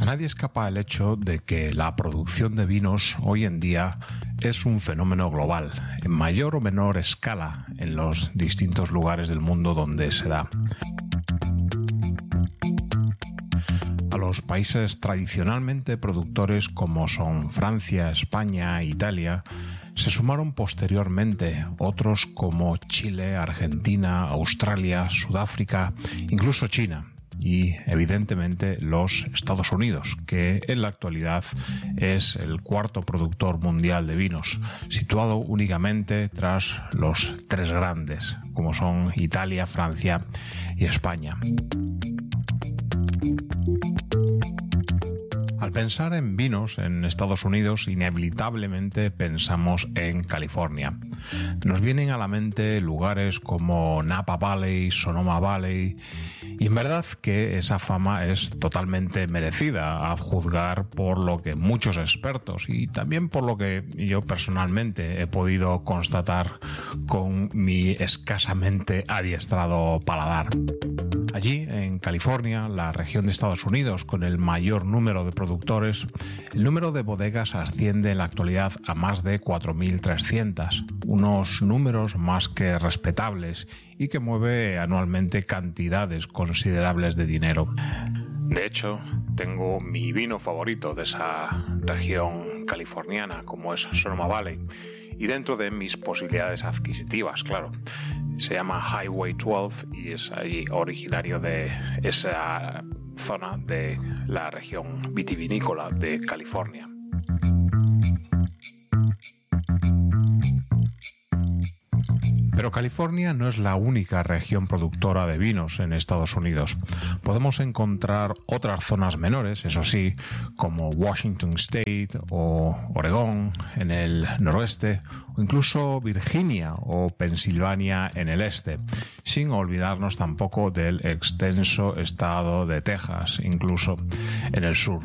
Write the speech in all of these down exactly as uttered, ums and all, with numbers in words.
nadie escapa el hecho de que la producción de vinos hoy en día es un fenómeno global, en mayor o menor escala en los distintos lugares del mundo donde se da. A los países tradicionalmente productores como son Francia, España, Italia, se sumaron posteriormente otros como Chile, Argentina, Australia, Sudáfrica, incluso China y evidentemente los Estados Unidos, que en la actualidad es el cuarto productor mundial de vinos, situado únicamente tras los tres grandes, como son Italia, Francia y España. Al pensar en vinos en Estados Unidos, inevitablemente pensamos en California. Nos vienen a la mente lugares como Napa Valley, Sonoma Valley, y en verdad que esa fama es totalmente merecida, a juzgar por lo que muchos expertos y también por lo que yo personalmente he podido constatar con mi escasamente adiestrado paladar. Allí, en California, la región de Estados Unidos con el mayor número de productores, el número de bodegas asciende en la actualidad a más de cuatro mil trescientas, unos números más que respetables y que mueve anualmente cantidades considerables de dinero. De hecho, tengo mi vino favorito de esa región californiana, como es Sonoma Valley, y dentro de mis posibilidades adquisitivas, claro. Se llama Highway doce y es ahí originario de esa zona de la región vitivinícola de California. Pero California no es la única región productora de vinos en Estados Unidos. Podemos encontrar otras zonas menores, eso sí, como Washington State o Oregón en el noroeste, o incluso Virginia o Pensilvania en el este, sin olvidarnos tampoco del extenso estado de Texas, incluso en el sur.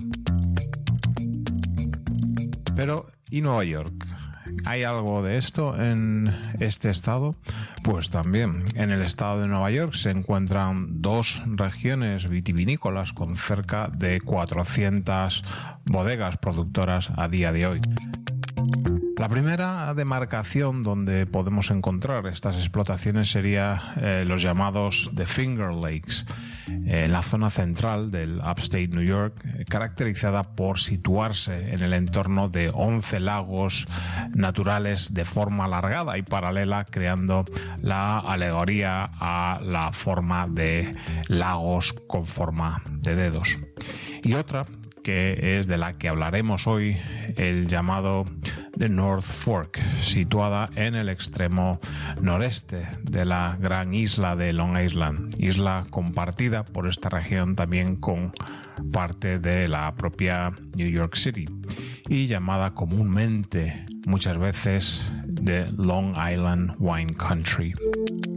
Pero, ¿y Nueva York? ¿Hay algo de esto en este estado? Pues también. En el estado de Nueva York se encuentran dos regiones vitivinícolas con cerca de cuatrocientas bodegas productoras a día de hoy. La primera demarcación donde podemos encontrar estas explotaciones sería eh, los llamados The Finger Lakes, en la zona central del Upstate New York, eh, caracterizada por situarse en el entorno de once lagos naturales de forma alargada y paralela, creando la alegoría a la forma de lagos con forma de dedos. Y otra, que es de la que hablaremos hoy, el llamado The North Fork, situada en el extremo noreste de la gran isla de Long Island, isla compartida por esta región también con parte de la propia New York City y llamada comúnmente muchas veces The Long Island Wine Country.